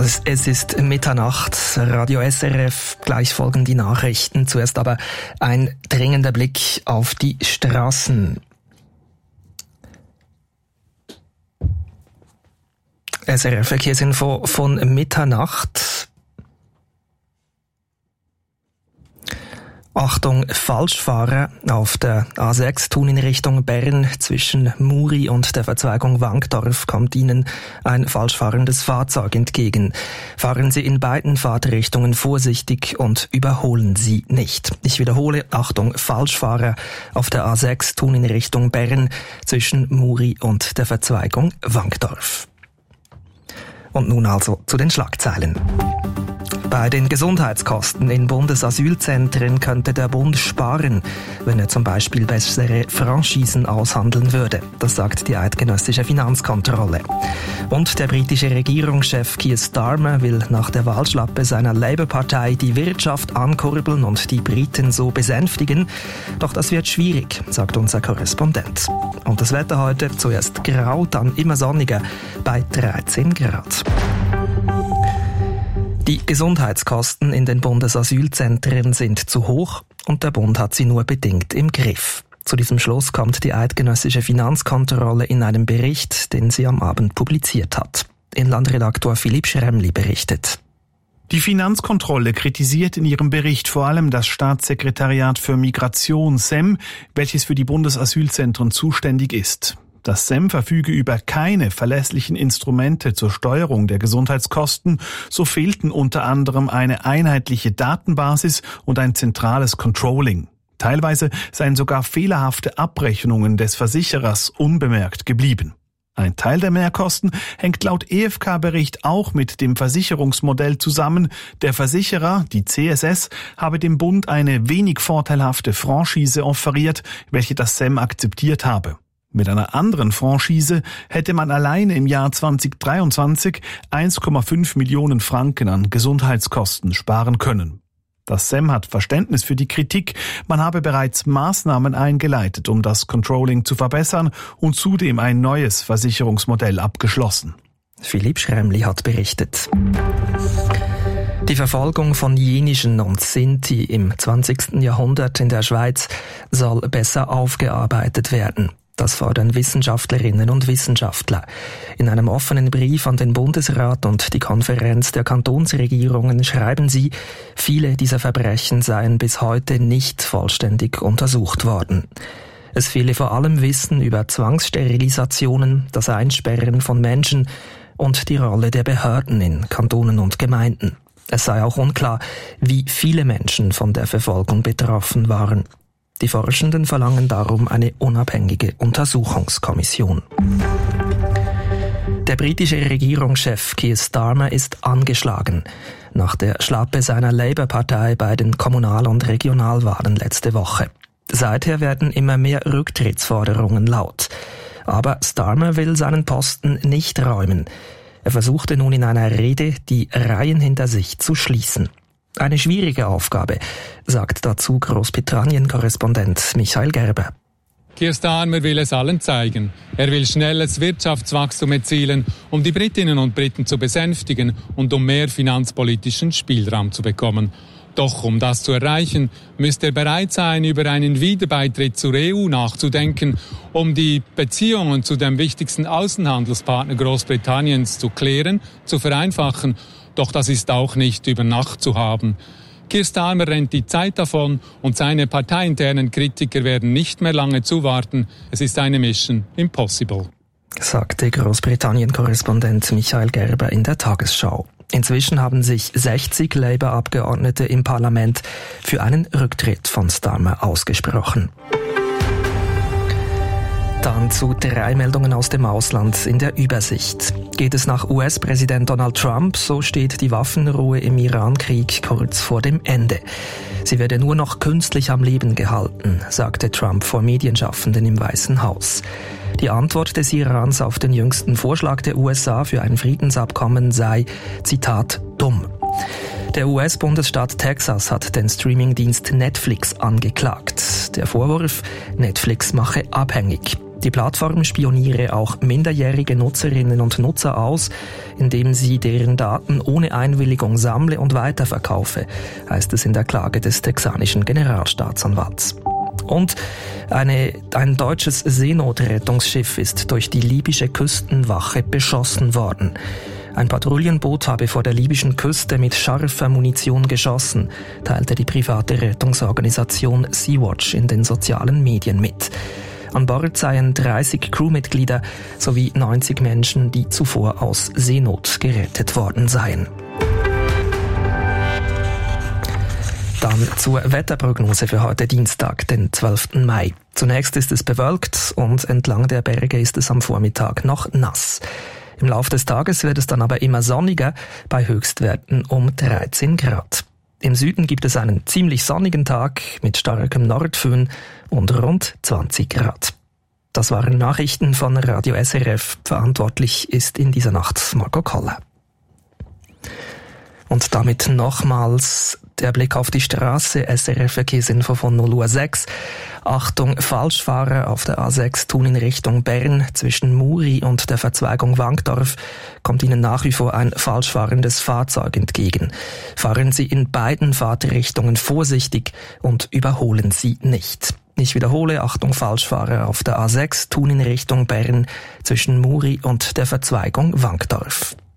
Es ist Mitternacht, Radio SRF, gleich folgen die Nachrichten. Zuerst aber ein dringender Blick auf die Straßen. SRF Verkehrsinfo von Mitternacht. Achtung, Falschfahrer auf der A6 tun in Richtung Bern. Zwischen Muri und der Verzweigung Wankdorf kommt Ihnen ein falschfahrendes Fahrzeug entgegen. Fahren Sie in beiden Fahrtrichtungen vorsichtig und überholen Sie nicht. Ich wiederhole, Achtung, Falschfahrer auf der A6 tun in Richtung Bern zwischen Muri und der Verzweigung Wankdorf. Und nun also zu den Schlagzeilen. Bei den Gesundheitskosten in Bundesasylzentren könnte der Bund sparen, wenn er zum Beispiel bessere Franchisen aushandeln würde. Das sagt die eidgenössische Finanzkontrolle. Und der britische Regierungschef Keir Starmer will nach der Wahlschlappe seiner Labour-Partei die Wirtschaft ankurbeln und die Briten so besänftigen. Doch das wird schwierig, sagt unser Korrespondent. Und das Wetter heute zuerst grau, dann immer sonniger bei 13 Grad. Die Gesundheitskosten in den Bundesasylzentren sind zu hoch und der Bund hat sie nur bedingt im Griff. Zu diesem Schluss kommt die eidgenössische Finanzkontrolle in einem Bericht, den sie am Abend publiziert hat. Inlandredaktor Philipp Schremli berichtet. Die Finanzkontrolle kritisiert in ihrem Bericht vor allem das Staatssekretariat für Migration SEM, welches für die Bundesasylzentren zuständig ist. Das SEM verfüge über keine verlässlichen Instrumente zur Steuerung der Gesundheitskosten, so fehlten unter anderem eine einheitliche Datenbasis und ein zentrales Controlling. Teilweise seien sogar fehlerhafte Abrechnungen des Versicherers unbemerkt geblieben. Ein Teil der Mehrkosten hängt laut EFK-Bericht auch mit dem Versicherungsmodell zusammen. Der Versicherer, die CSS, habe dem Bund eine wenig vorteilhafte Franchise offeriert, welche das SEM akzeptiert habe. Mit einer anderen Franchise hätte man alleine im Jahr 2023 1,5 Millionen Franken an Gesundheitskosten sparen können. Das SEM hat Verständnis für die Kritik. Man habe bereits Maßnahmen eingeleitet, um das Controlling zu verbessern und zudem ein neues Versicherungsmodell abgeschlossen. Philipp Schremli hat berichtet. Die Verfolgung von Jenischen und Sinti im 20. Jahrhundert in der Schweiz soll besser aufgearbeitet werden. Das fordern Wissenschaftlerinnen und Wissenschaftler. In einem offenen Brief an den Bundesrat und die Konferenz der Kantonsregierungen schreiben sie, viele dieser Verbrechen seien bis heute nicht vollständig untersucht worden. Es fehle vor allem Wissen über Zwangssterilisationen, das Einsperren von Menschen und die Rolle der Behörden in Kantonen und Gemeinden. Es sei auch unklar, wie viele Menschen von der Verfolgung betroffen waren. Die Forschenden verlangen darum eine unabhängige Untersuchungskommission. Der britische Regierungschef Keir Starmer ist angeschlagen nach der Schlappe seiner Labour-Partei bei den Kommunal- und Regionalwahlen letzte Woche. Seither werden immer mehr Rücktrittsforderungen laut. Aber Starmer will seinen Posten nicht räumen. Er versuchte nun in einer Rede, die Reihen hinter sich zu schließen. Eine schwierige Aufgabe, sagt dazu Großbritannien-Korrespondent Michael Gerber. Keir Starmer will es allen zeigen. Er will schnelles Wirtschaftswachstum erzielen, um die Britinnen und Briten zu besänftigen und um mehr finanzpolitischen Spielraum zu bekommen. Doch um das zu erreichen, müsste er bereit sein, über einen Wiederbeitritt zur EU nachzudenken, um die Beziehungen zu dem wichtigsten Außenhandelspartner Großbritanniens zu klären, zu vereinfachen. Doch das ist auch nicht über Nacht zu haben. Keir Starmer rennt die Zeit davon und seine parteiinternen Kritiker werden nicht mehr lange zuwarten. Es ist eine Mission impossible, sagte Großbritannien-Korrespondent Michael Gerber in der Tagesschau. Inzwischen haben sich 60 Labour-Abgeordnete im Parlament für einen Rücktritt von Starmer ausgesprochen. Dann zu 3 Meldungen aus dem Ausland in der Übersicht. Geht es nach US-Präsident Donald Trump, so steht die Waffenruhe im Iran-Krieg kurz vor dem Ende. Sie werde nur noch künstlich am Leben gehalten, sagte Trump vor Medienschaffenden im Weißen Haus. Die Antwort des Irans auf den jüngsten Vorschlag der USA für ein Friedensabkommen sei, Zitat, dumm. Der US-Bundesstaat Texas hat den Streamingdienst Netflix angeklagt. Der Vorwurf, Netflix mache abhängig. Die Plattform spioniere auch minderjährige Nutzerinnen und Nutzer aus, indem sie deren Daten ohne Einwilligung sammle und weiterverkaufe, heißt es in der Klage des texanischen Generalstaatsanwalts. Und ein deutsches Seenotrettungsschiff ist durch die libysche Küstenwache beschossen worden. Ein Patrouillenboot habe vor der libyschen Küste mit scharfer Munition geschossen, teilte die private Rettungsorganisation Sea-Watch in den sozialen Medien mit. An Bord seien 30 Crewmitglieder sowie 90 Menschen, die zuvor aus Seenot gerettet worden seien. Dann zur Wetterprognose für heute Dienstag, den 12. Mai. Zunächst ist es bewölkt und entlang der Berge ist es am Vormittag noch nass. Im Laufe des Tages wird es dann aber immer sonniger, bei Höchstwerten um 13 Grad. Im Süden gibt es einen ziemlich sonnigen Tag mit starkem Nordföhn und rund 20 Grad. Das waren Nachrichten von Radio SRF. Verantwortlich ist in dieser Nacht Marco Koller. Und damit nochmals der Blick auf die Straße, SRF-Verkehrsinfo von 0:06 Uhr. Achtung, Falschfahrer auf der A6 tun in Richtung Bern. Zwischen Muri und der Verzweigung Wankdorf kommt Ihnen nach wie vor ein falschfahrendes Fahrzeug entgegen. Fahren Sie in beiden Fahrtrichtungen vorsichtig und überholen Sie nicht. Ich wiederhole, Achtung, Falschfahrer auf der A6 tun in Richtung Bern zwischen Muri und der Verzweigung Wankdorf.